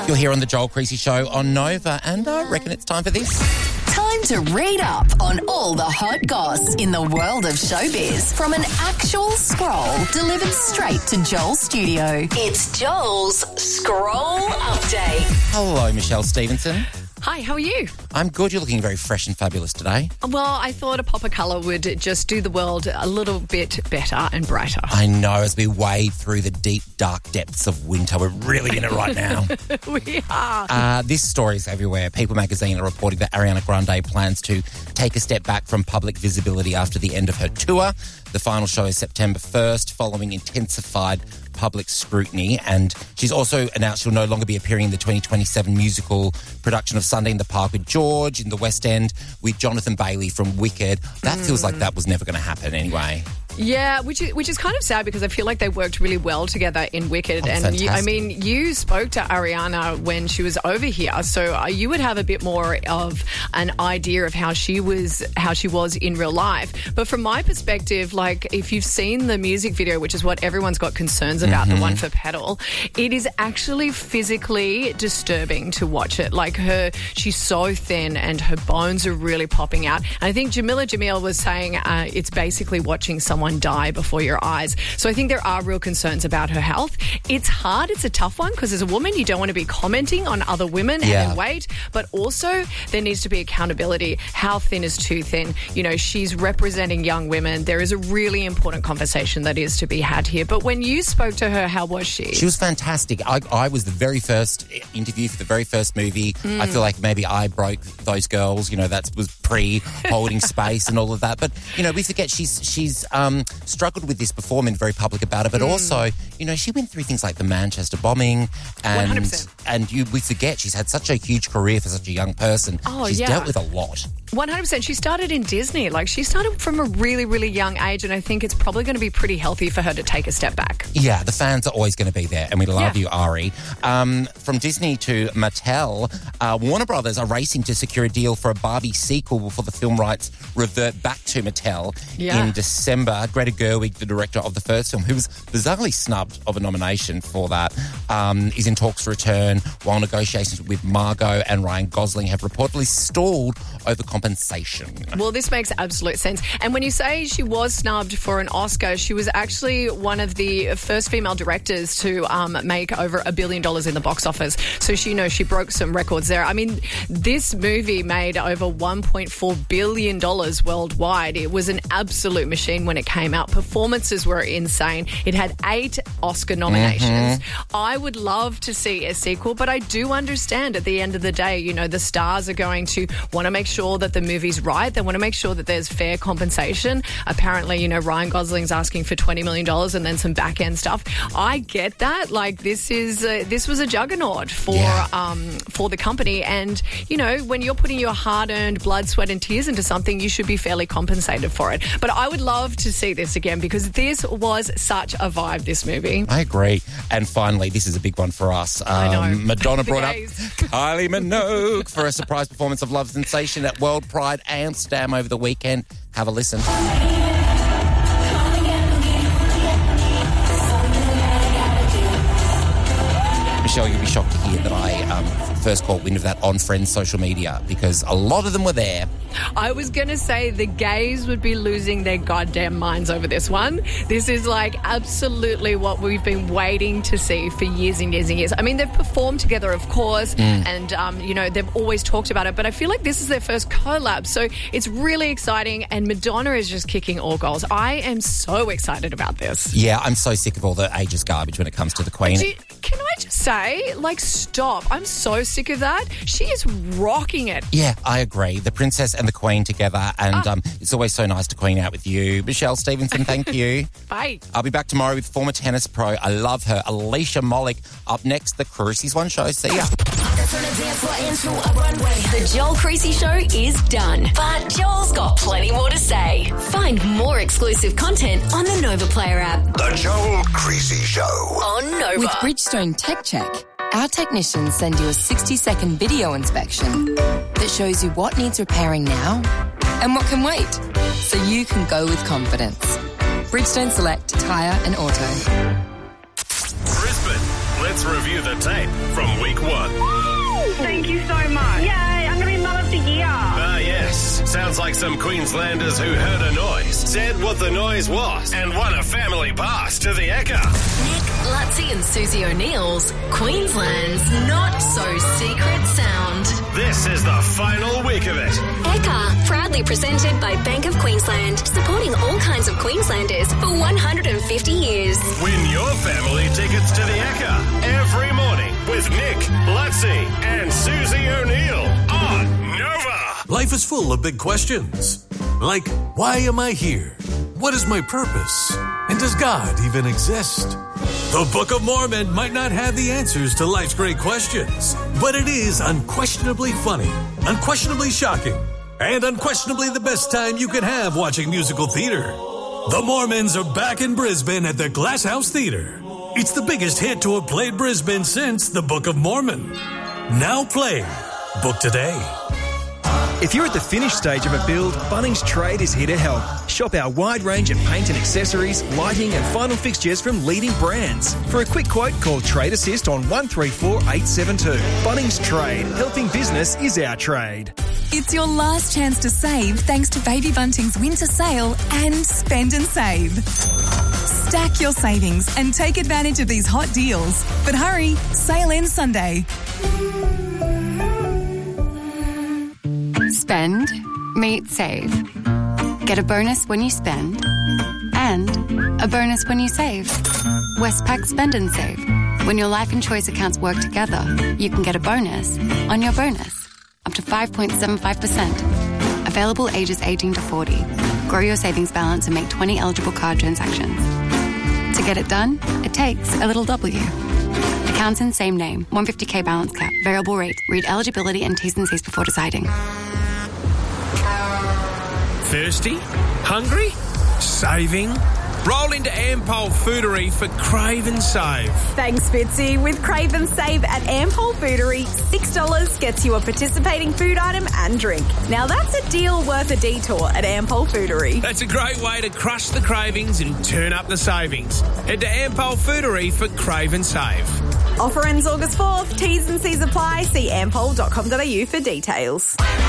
You're here on the Joel Creasy Show on Nova, and I reckon it's time for this. Time to read up on all the hot goss in the world of showbiz from an actual scroll delivered straight to Joel's studio. It's Joel's Scroll Update. Hello, Michelle Stevenson. Hi, how are you? I'm good. You're looking very fresh and fabulous today. Well, I thought a pop of colour would just do the world a little bit better and brighter. I know, as we wade through the deep, dark depths of winter. We're really in it right now. We are. This story is everywhere. People magazine are reporting that Ariana Grande plans to take a step back from public visibility after the end of her tour. The final show is September 1st, following intensified public scrutiny, and she's also announced she'll no longer be appearing in the 2027 musical production of Sunday in the Park with George in the West End with Jonathan Bailey from Wicked. That feels like that was never going to happen anyway. Yeah, which is kind of sad because I feel like they worked really well together in Wicked. Oh, and fantastic. you spoke to Ariana when she was over here, so you would have a bit more of an idea of how she was in real life. But from my perspective, like if you've seen the music video, which is what everyone's got concerns about, the one for Petal, it is actually physically disturbing to watch it. Like she's so thin and her bones are really popping out. And I think Jamila Jamil was saying it's basically watching someone die before your eyes. So I think there are real concerns about her health. It's hard. It's a tough one because as a woman, you don't want to be commenting on other women and their weight, but also there needs to be accountability. How thin is too thin? You know, she's representing young women. There is a really important conversation that is to be had here. But when you spoke to her, how was she? She was fantastic. I was the very first interview for the very first movie. I feel like maybe I broke those girls. You know, that was pre-holding space and all of that. But, you know, we forget she's struggled with this before, been very public about it. But also, you know, she went through things like the Manchester bombing. And 100%. We forget she's had such a huge career for such a young person. She's dealt with a lot. 100%. She started in Disney. Like, she started from a really, really young age, and I think it's probably going to be pretty healthy for her to take a step back. Yeah, the fans are always going to be there, and we love you, Ari. From Disney to Mattel, Warner Brothers are racing to secure a deal for a Barbie sequel before the film rights revert back to Mattel in December. Greta Gerwig, the director of the first film, who was bizarrely snubbed of a nomination for that, is in talks to return, while negotiations with Margot and Ryan Gosling have reportedly stalled over compensation. Well, this makes absolute sense. And when you say she was snubbed for an Oscar, she was actually one of the first female directors to make over $1 billion in the box office. So she broke some records there. I mean, this movie made over $1.4 billion worldwide. It was an absolute machine when it came out. Performances were insane. It had 8 Oscar nominations. I would love to see a sequel, but I do understand at the end of the day, you know, the stars are going to want to make sure that the movie's right. They want to make sure that there's fair compensation. Apparently, you know, Ryan Gosling's asking for $20 million and then some back-end stuff. I get that. Like, this was a juggernaut for the company. And, you know, when you're putting your hard-earned blood, sweat and tears into something, you should be fairly compensated for it. But I would love to see this again because this was such a vibe, this movie. I agree. And finally, this is a big one for us. I know. Madonna brought up Kylie Minogue for a surprise performance of Love Sensation at World Pride Amsterdam over the weekend. Have a listen. Michelle, you'll be shocked to hear that I first caught wind of that on Friends' social media because a lot of them were there. I was going to say the gays would be losing their goddamn minds over this one. This is like absolutely what we've been waiting to see for years and years and years. I mean, they've performed together, of course, and, you know, they've always talked about it, but I feel like this is their first collab, so it's really exciting, and Madonna is just kicking all goals. I am so excited about this. Yeah, I'm so sick of all the ageist garbage when it comes to the Queen. Can I just say, like, stop. I'm so sick of that. She is rocking it. Yeah, I agree. The Princess and the Queen together, and it's always so nice to queen out with you. Michelle Stevenson, thank you. Bye. I'll be back tomorrow with former tennis pro, I love her, Alicia Molik. Up next, the Cruises One Show. See ya. The Joel Creasy Show is done, but Joel's got plenty more to say. Find more exclusive content on the Nova Player app. The Joel Creasy Show on Nova. With Bridgestone Tech Check, our technicians send you a 60-second video inspection that shows you what needs repairing now and what can wait, so you can go with confidence. Bridgestone Select Tyre and Auto. Brisbane, let's Let's review the tape from week 1. Thank you so much. Yay, I'm going to be Mum of the Year. Ah, yes. Sounds like some Queenslanders who heard a noise, said what the noise was, and won a family pass to the Ekka. Nick, Lutzi and Susie O'Neill's Queensland's Not-So-Secret Sound. This is the final week of it. Ekka, proudly presented by Bank of Queensland, supporting all kinds of Queenslanders for 150 years. Win your family tickets to the Ekka every morning with Nick, Lutzi and Susie O'Neill on Nova. Life is full of big questions. Like, why am I here? What is my purpose? And does God even exist? The Book of Mormon might not have the answers to life's great questions, but it is unquestionably funny, unquestionably shocking, and unquestionably the best time you can have watching musical theater. The Mormons are back in Brisbane at the Glasshouse Theatre. It's the biggest hit to have played Brisbane since The Book of Mormon. Now playing. Book today. If you're at the finished stage of a build, Bunnings Trade is here to help. Shop our wide range of paint and accessories, lighting and final fixtures from leading brands. For a quick quote, call Trade Assist on 134 872. Bunnings Trade. Helping business is our trade. It's your last chance to save thanks to Baby Bunting's winter sale and Spend and Save. Stack your savings and take advantage of these hot deals. But hurry, sale ends Sunday. Spend, meet, save. Get a bonus when you spend and a bonus when you save. Westpac Spend and Save. When your life and choice accounts work together, you can get a bonus on your bonus, up to 5.75%. Available ages 18 to 40. Grow your savings balance and make 20 eligible card transactions. To get it done, it takes a little W. Accounts in same name, 150k balance cap, variable rate. Read eligibility and T's and C's before deciding. Thirsty? Hungry? Saving? Roll into Ampol Foodery for Crave and Save. Thanks, Fitzy. With Crave and Save at Ampol Foodery, $6 gets you a participating food item and drink. Now that's a deal worth a detour at Ampol Foodery. That's a great way to crush the cravings and turn up the savings. Head to Ampol Foodery for Crave and Save. Offer ends August 4th. T's and C's apply. See ampol.com.au for details.